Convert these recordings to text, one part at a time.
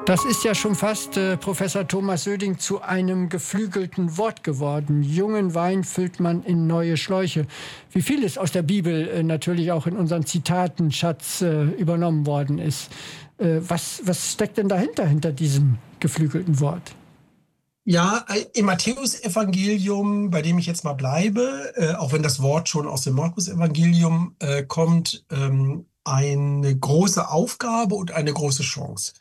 Das ist ja schon fast, Professor Thomas Söding, zu einem geflügelten Wort geworden. Jungen Wein füllt man in neue Schläuche. Wie vieles aus der Bibel natürlich auch in unseren Zitatenschatz übernommen worden ist. Was steckt denn dahinter, hinter diesem geflügelten Wort? Ja, im Matthäus-Evangelium, bei dem ich jetzt mal bleibe, auch wenn das Wort schon aus dem Markus-Evangelium kommt, eine große Aufgabe und eine große Chance.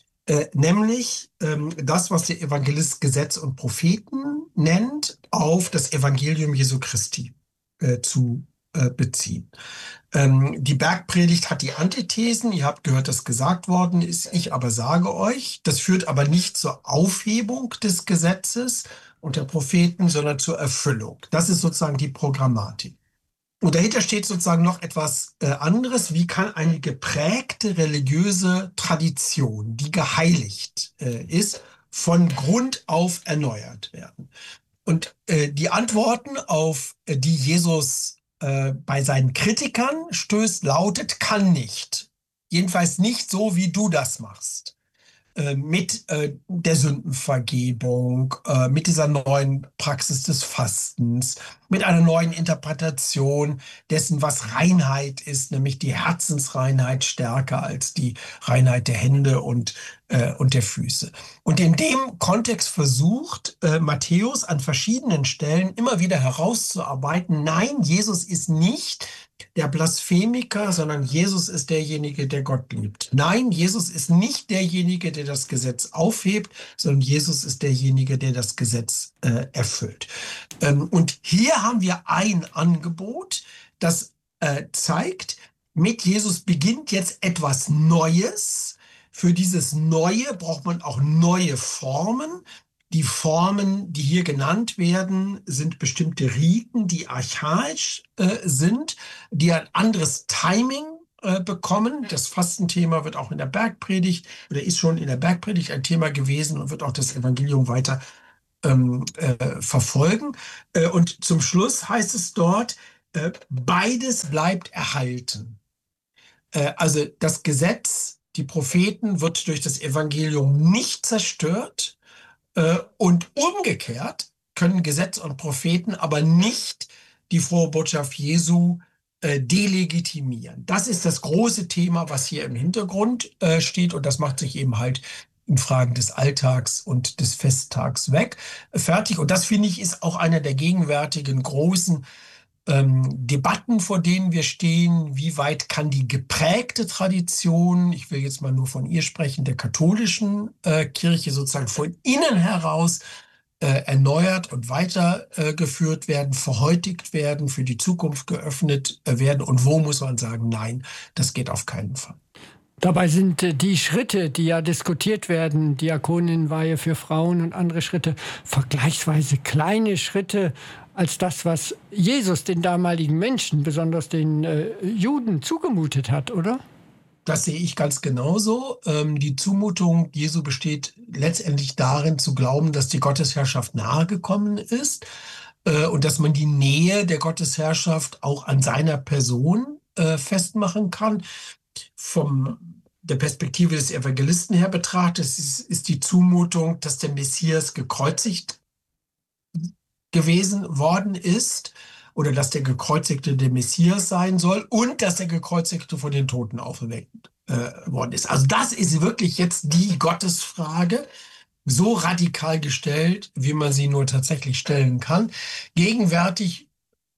Nämlich das, was der Evangelist Gesetz und Propheten nennt, auf das Evangelium Jesu Christi zu beziehen. Die Bergpredigt hat die Antithesen, ihr habt gehört, dass gesagt worden ist, ich aber sage euch, das führt aber nicht zur Aufhebung des Gesetzes und der Propheten, sondern zur Erfüllung. Das ist sozusagen die Programmatik. Und dahinter steht sozusagen noch etwas anderes. Wie kann eine geprägte religiöse Tradition, die geheiligt ist, von Grund auf erneuert werden? Und die Antworten, auf die Jesus bei seinen Kritikern stößt, lautet, kann nicht. Jedenfalls nicht so, wie du das machst. Mit der Sündenvergebung, mit dieser neuen Praxis des Fastens, mit einer neuen Interpretation dessen, was Reinheit ist, nämlich die Herzensreinheit stärker als die Reinheit der Hände und der Füße. Und in dem Kontext versucht Matthäus an verschiedenen Stellen immer wieder herauszuarbeiten, nein, Jesus ist nicht der Blasphemiker, sondern Jesus ist derjenige, der Gott liebt. Nein, Jesus ist nicht derjenige, der das Gesetz aufhebt, sondern Jesus ist derjenige, der das Gesetz erfüllt. Und hier haben wir ein Angebot, das zeigt, mit Jesus beginnt jetzt etwas Neues. Für dieses Neue braucht man auch neue Formen. Die Formen, die hier genannt werden, sind bestimmte Riten, die archaisch sind, die ein anderes Timing bekommen. Das Fastenthema wird auch in der Bergpredigt oder ist schon in der Bergpredigt ein Thema gewesen und wird auch das Evangelium weiter verfolgen. Und zum Schluss heißt es dort, beides bleibt erhalten. Also das Gesetz, die Propheten wird durch das Evangelium nicht zerstört. Und umgekehrt können Gesetz und Propheten aber nicht die frohe Botschaft Jesu delegitimieren. Das ist das große Thema, was hier im Hintergrund steht, und das macht sich eben halt in Fragen des Alltags und des Festtags fertig. Und das, finde ich, ist auch einer der gegenwärtigen großen Debatten, vor denen wir stehen. Wie weit kann die geprägte Tradition, ich will jetzt mal nur von ihr sprechen, der katholischen Kirche sozusagen von innen heraus erneuert und weitergeführt werden, verheutigt werden, für die Zukunft geöffnet werden, und wo muss man sagen, nein, das geht auf keinen Fall. Dabei sind die Schritte, die ja diskutiert werden, Diakoninnenweihe für Frauen und andere Schritte, vergleichsweise kleine Schritte als das, was Jesus den damaligen Menschen, besonders den Juden, zugemutet hat, oder? Das sehe ich ganz genauso. Die Zumutung Jesu besteht letztendlich darin, zu glauben, dass die Gottesherrschaft nahegekommen ist und dass man die Nähe der Gottesherrschaft auch an seiner Person festmachen kann. Von der Perspektive des Evangelisten her betrachtet, ist die Zumutung, dass der Messias gekreuzigt gewesen worden ist oder dass der Gekreuzigte der Messias sein soll und dass der Gekreuzigte von den Toten auferweckt worden ist. Also das ist wirklich jetzt die Gottesfrage, so radikal gestellt, wie man sie nur tatsächlich stellen kann. Gegenwärtig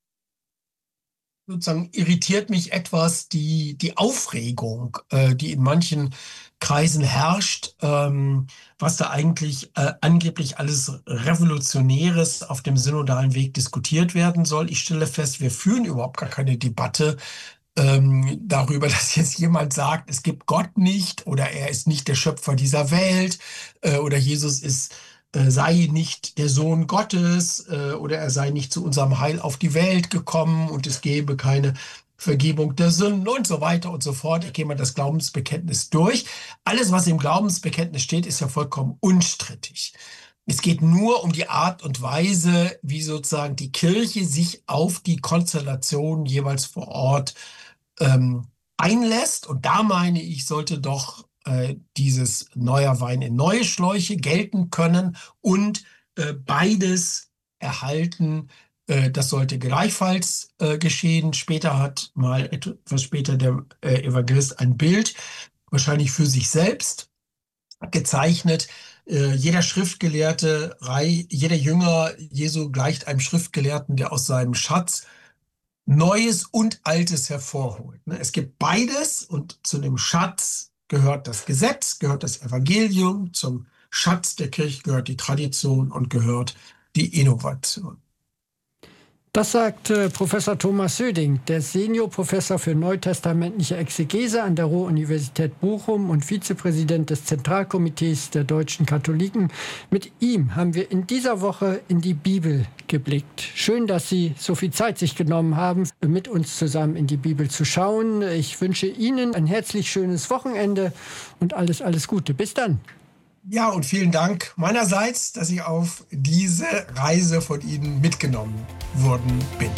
sozusagen irritiert mich etwas die Aufregung, die in manchen Kreisen herrscht, was da eigentlich angeblich alles Revolutionäres auf dem synodalen Weg diskutiert werden soll. Ich stelle fest, wir führen überhaupt gar keine Debatte darüber, dass jetzt jemand sagt, es gibt Gott nicht oder er ist nicht der Schöpfer dieser Welt oder Jesus sei nicht der Sohn Gottes oder er sei nicht zu unserem Heil auf die Welt gekommen und es gäbe keine Vergebung der Sünden und so weiter und so fort. Ich gehe mal das Glaubensbekenntnis durch. Alles, was im Glaubensbekenntnis steht, ist ja vollkommen unstrittig. Es geht nur um die Art und Weise, wie sozusagen die Kirche sich auf die Konstellation jeweils vor Ort einlässt. Und da meine ich, sollte doch dieses neuer Wein in neue Schläuche gelten können und beides erhalten. Das sollte gleichfalls geschehen. Etwas später der Evangelist ein Bild, wahrscheinlich für sich selbst, gezeichnet. Jeder Schriftgelehrte, jeder Jünger Jesu gleicht einem Schriftgelehrten, der aus seinem Schatz Neues und Altes hervorholt. Es gibt beides und zu dem Schatz gehört das Gesetz, gehört das Evangelium, zum Schatz der Kirche gehört die Tradition und gehört die Innovation. Das sagt Professor Thomas Söding, der Seniorprofessor für neutestamentliche Exegese an der Ruhr-Universität Bochum und Vizepräsident des Zentralkomitees der deutschen Katholiken. Mit ihm haben wir in dieser Woche in die Bibel geblickt. Schön, dass Sie so viel Zeit sich genommen haben, mit uns zusammen in die Bibel zu schauen. Ich wünsche Ihnen ein herzlich schönes Wochenende und alles Gute. Bis dann. Ja, und vielen Dank meinerseits, dass ich auf diese Reise von Ihnen mitgenommen worden bin.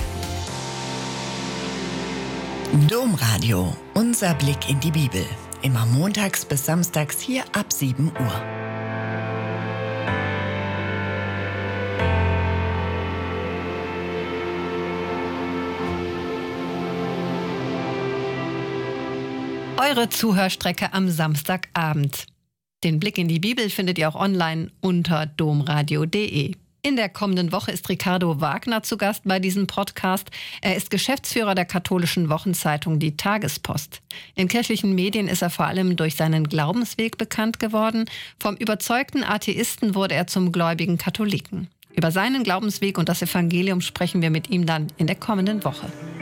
Domradio, unser Blick in die Bibel. Immer montags bis samstags hier ab 7 Uhr. Eure Zuhörstrecke am Samstagabend. Den Blick in die Bibel findet ihr auch online unter domradio.de. In der kommenden Woche ist Ricardo Wagner zu Gast bei diesem Podcast. Er ist Geschäftsführer der katholischen Wochenzeitung Die Tagespost. In kirchlichen Medien ist er vor allem durch seinen Glaubensweg bekannt geworden. Vom überzeugten Atheisten wurde er zum gläubigen Katholiken. Über seinen Glaubensweg und das Evangelium sprechen wir mit ihm dann in der kommenden Woche.